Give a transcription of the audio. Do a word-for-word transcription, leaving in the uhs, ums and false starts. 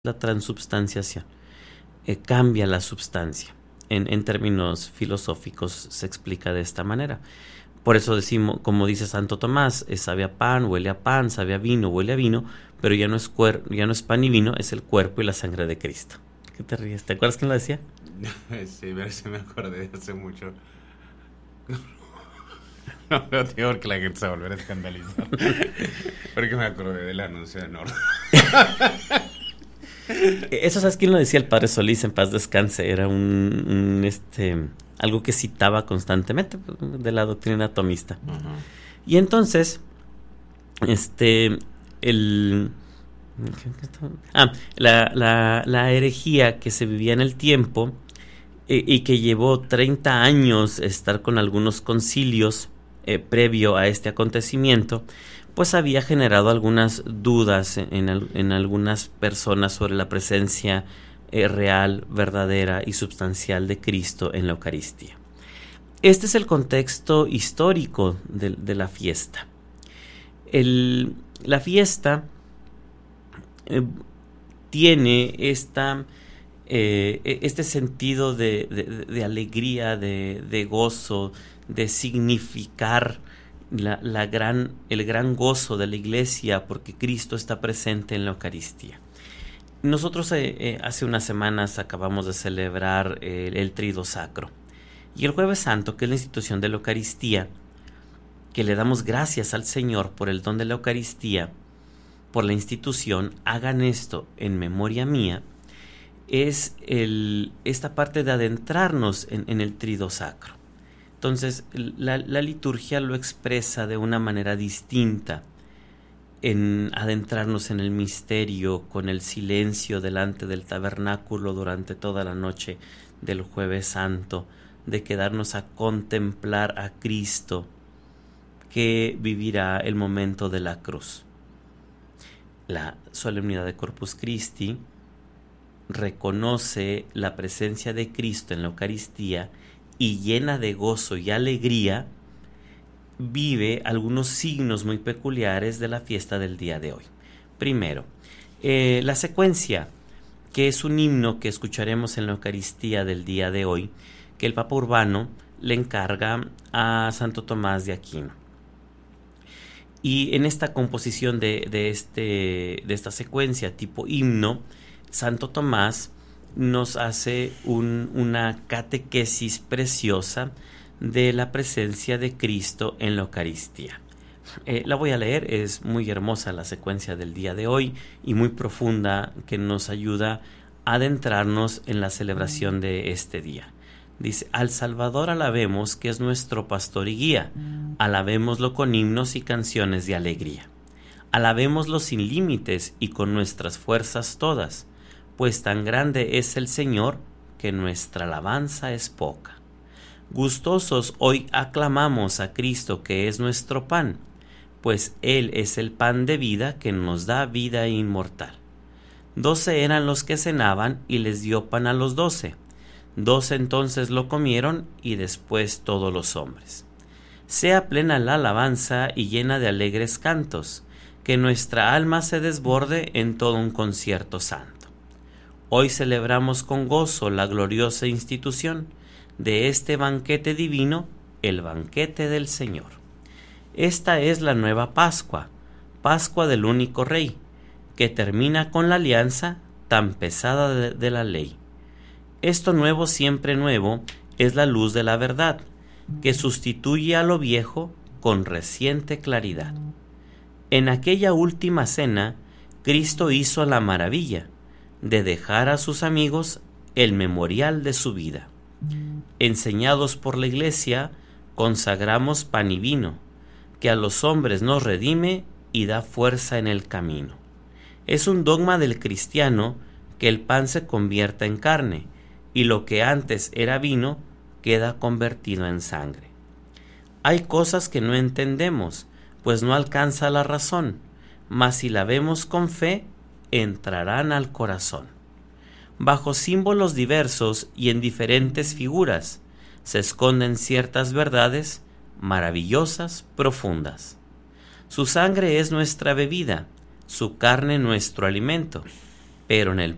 la transubstanciación. Eh, cambia la substancia. En, en términos filosóficos se explica de esta manera. Por eso decimos, como dice Santo Tomás, eh, sabe a pan, huele a pan, sabe a vino, huele a vino, pero ya no es cuer- ya no es pan y vino, es el cuerpo y la sangre de Cristo. ¿Qué te ríes? ¿Te acuerdas quién lo decía? Sí, pero sí me acordé de hace mucho. No, no digo porque la gente se va a volver a escandalizar. Porque me acordé del anuncio de Nord. Eso, ¿sabes quién lo decía? El padre Solís, en paz descanse. Era un, un este algo que citaba constantemente de la doctrina atomista. Uh-huh. Y entonces, este, el ah, la, la, la herejía que se vivía en el tiempo eh, y que llevó treinta años estar con algunos concilios eh, previo a este acontecimiento, pues había generado algunas dudas en, en, en algunas personas sobre la presencia eh, real, verdadera y substancial de Cristo en la Eucaristía. Este es el contexto histórico de, de la fiesta. El, la fiesta eh, tiene esta, eh, este sentido de, de, de alegría, de, de gozo, de significar La, la gran, el gran gozo de la iglesia porque Cristo está presente en la Eucaristía. Nosotros eh, eh, hace unas semanas acabamos de celebrar eh, el, el Trido Sacro y el Jueves Santo, que es la institución de la Eucaristía, que le damos gracias al Señor por el don de la Eucaristía, por la institución, hagan esto en memoria mía, es el, esta parte de adentrarnos en, en el Trido Sacro. Entonces, la, la liturgia lo expresa de una manera distinta, en adentrarnos en el misterio, con el silencio delante del tabernáculo durante toda la noche del Jueves Santo, de quedarnos a contemplar a Cristo que vivirá el momento de la cruz. La solemnidad de Corpus Christi reconoce la presencia de Cristo en la Eucaristía y llena de gozo y alegría, vive algunos signos muy peculiares de la fiesta del día de hoy. Primero, eh, la secuencia, que es un himno que escucharemos en la Eucaristía del día de hoy, que el Papa Urbano le encarga a Santo Tomás de Aquino. Y en esta composición de, de, este, de esta secuencia tipo himno, Santo Tomás nos hace un, una catequesis preciosa de la presencia de Cristo en la Eucaristía. Eh, la voy a leer, es muy hermosa la secuencia del día de hoy y muy profunda, que nos ayuda a adentrarnos en la celebración de este día. Dice: al Salvador alabemos, que es nuestro pastor y guía, alabémoslo con himnos y canciones de alegría, alabémoslo sin límites y con nuestras fuerzas todas, pues tan grande es el Señor que nuestra alabanza es poca. Gustosos hoy aclamamos a Cristo, que es nuestro pan, pues Él es el pan de vida que nos da vida inmortal. Doce eran los que cenaban y les dio pan a los doce. Doce entonces lo comieron y después todos los hombres. Sea plena la alabanza y llena de alegres cantos, que nuestra alma se desborde en todo un concierto santo. Hoy celebramos con gozo la gloriosa institución de este banquete divino, el banquete del Señor. Esta es la nueva Pascua, Pascua del único Rey, que termina con la alianza tan pesada de, de la ley. Esto nuevo, siempre nuevo, es la luz de la verdad, que sustituye a lo viejo con reciente claridad. En aquella última cena, Cristo hizo la maravilla de dejar a sus amigos el memorial de su vida. Enseñados por la Iglesia, consagramos pan y vino, que a los hombres nos redime y da fuerza en el camino. Es un dogma del cristiano que el pan se convierta en carne, y lo que antes era vino queda convertido en sangre. Hay cosas que no entendemos, pues no alcanza la razón, mas si la vemos con fe, entrarán al corazón. Bajo símbolos diversos y en diferentes figuras se esconden ciertas verdades maravillosas, profundas. Su sangre es nuestra bebida, su carne nuestro alimento, pero en el